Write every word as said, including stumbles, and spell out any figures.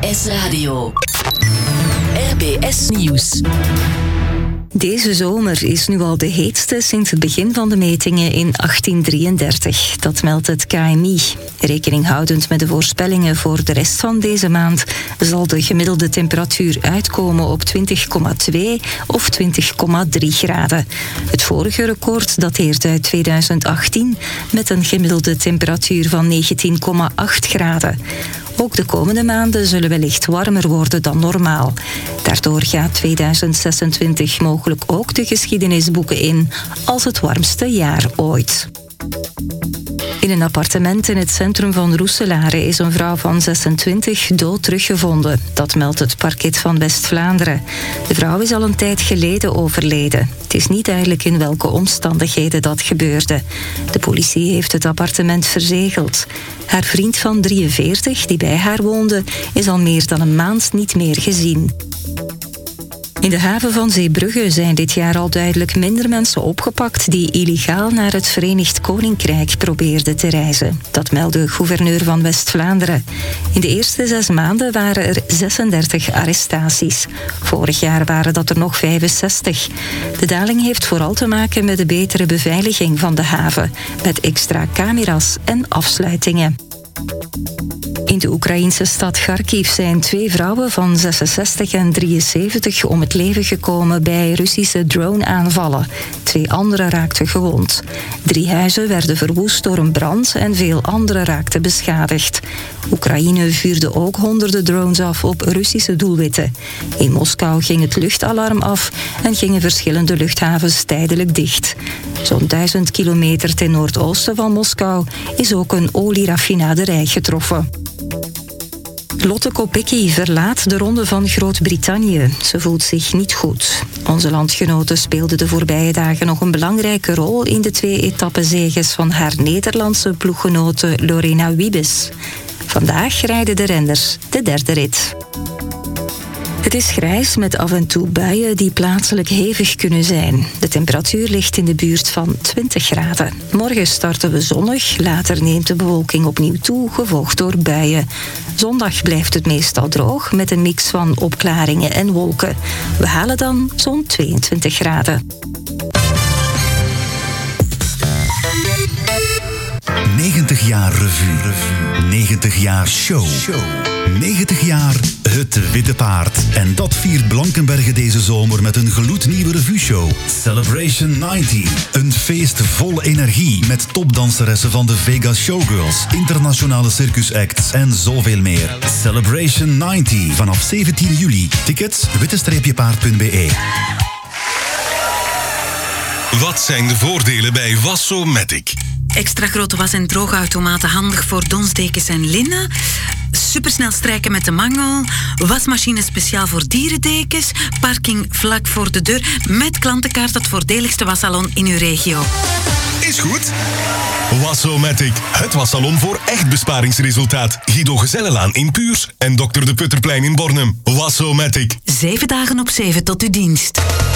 S Radio. R B S Nieuws. Deze zomer is nu al de heetste sinds het begin van de metingen in achttien drieëndertig. Dat meldt het K M I. Rekening houdend met de voorspellingen voor de rest van deze maand zal de gemiddelde temperatuur uitkomen op twintig komma twee of twintig komma drie graden. Het vorige record dateert uit tweeduizend achttien met een gemiddelde temperatuur van negentien komma acht graden. Ook de komende maanden zullen wellicht warmer worden dan normaal. Daardoor gaat tweeduizend zesentwintig mogelijk ook de geschiedenisboeken in als het warmste jaar ooit. In een appartement in het centrum van Roeselare is een vrouw van zesentwintig dood teruggevonden. Dat meldt het parket van West-Vlaanderen. De vrouw is al een tijd geleden overleden. Het is niet duidelijk in welke omstandigheden dat gebeurde. De politie heeft het appartement verzegeld. Haar vriend van drieënveertig, die bij haar woonde, is al meer dan een maand niet meer gezien. In de haven van Zeebrugge zijn dit jaar al duidelijk minder mensen opgepakt die illegaal naar het Verenigd Koninkrijk probeerden te reizen. Dat meldde gouverneur van West-Vlaanderen. In de eerste zes maanden waren er zesendertig arrestaties. Vorig jaar waren dat er nog vijfenzestig. De daling heeft vooral te maken met de betere beveiliging van de haven, met extra camera's en afsluitingen. In de Oekraïense stad Kharkiv zijn twee vrouwen van zesenzestig en drieënzeventig om het leven gekomen bij Russische drone-aanvallen. Twee anderen raakten gewond. Drie huizen werden verwoest door een brand en veel anderen raakten beschadigd. Oekraïne vuurde ook honderden drones af op Russische doelwitten. In Moskou ging het luchtalarm af en gingen verschillende luchthavens tijdelijk dicht. Zo'n duizend kilometer ten noordoosten van Moskou is ook een olieraffinaderij getroffen. Lotte Kopecky verlaat de ronde van Groot-Brittannië. Ze voelt zich niet goed. Onze landgenote speelde de voorbije dagen nog een belangrijke rol in de twee etappezeges van haar Nederlandse ploeggenote Lorena Wiebes. Vandaag rijden de renners de derde rit. Het is grijs met af en toe buien die plaatselijk hevig kunnen zijn. De temperatuur ligt in de buurt van twintig graden. Morgen starten we zonnig, later neemt de bewolking opnieuw toe, gevolgd door buien. Zondag blijft het meestal droog met een mix van opklaringen en wolken. We halen dan zo'n tweeëntwintig graden. negentig jaar revue. negentig jaar show. negentig jaar Het Witte Paard. En dat viert Blankenberge deze zomer met een gloednieuwe revueshow. Celebration negentig. Een feest vol energie met topdanseressen van de Vegas Showgirls, internationale circusacts en zoveel meer. Celebration negentig. Vanaf zeventien juli. Tickets witte paard punt b e. Wat zijn de voordelen bij Wassomatic? Extra grote was- en droogautomaten handig voor donsdekens en linnen. Supersnel strijken met de mangel. Wasmachine speciaal voor dierendekens. Parking vlak voor de deur. Met klantenkaart het voordeligste wassalon in uw regio. Is goed. Wassomatic, het wassalon voor echt besparingsresultaat. Guido Gezellenlaan in Puurs en dokter De Putterplein in Bornem. Wassomatic. Zeven dagen op zeven tot uw dienst.